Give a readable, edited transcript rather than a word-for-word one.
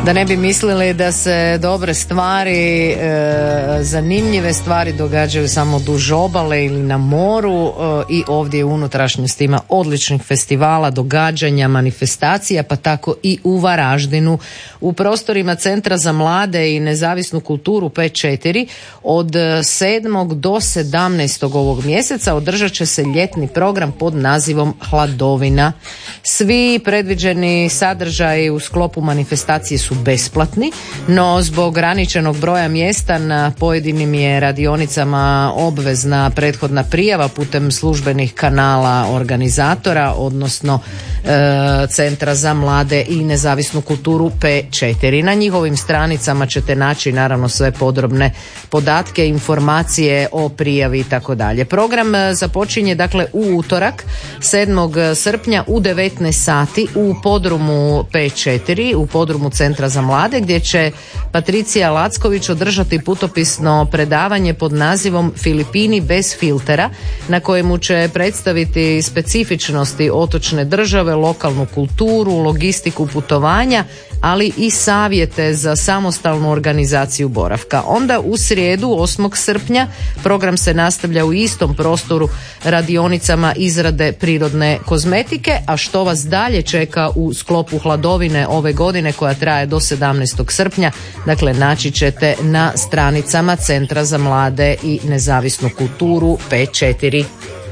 Da ne bi mislili da se dobre stvari, zanimljive stvari događaju samo duž obale ili na moru, i ovdje u unutrašnjosti ima odličnih festivala, događanja, manifestacija, pa tako i u Varaždinu u prostorima Centra za mlade i nezavisnu kulturu P4 od 7. do 17. ovog mjeseca održat će se ljetni program pod nazivom Hladovina. Svi predviđeni sadržaji u sklopu manifestacije su besplatni, no zbog ograničenog broja mjesta na pojedinim je radionicama obvezna prethodna prijava putem službenih kanala organizatora, odnosno Centra za mlade i nezavisnu kulturu P4. Na njihovim stranicama ćete naći naravno sve podrobne podatke, informacije o prijavi i tako dalje. Program započinje dakle u utorak 7. srpnja u 19 sati u podrumu P4, u podrumu Centra za mlade, gdje će Patricija Lacković održati putopisno predavanje pod nazivom Filipini bez filtera, na kojemu će predstaviti specifičnosti otočne države, lokalnu kulturu, logistiku putovanja, ali i savjete za samostalnu organizaciju boravka. Onda u srijedu 8. srpnja program se nastavlja u istom prostoru radionicama izrade prirodne kozmetike, a što vas dalje čeka u sklopu Hladovine ove godine koja traje do 17. srpnja, dakle naći ćete na stranicama Centra za mlade i nezavisnu kulturu P4.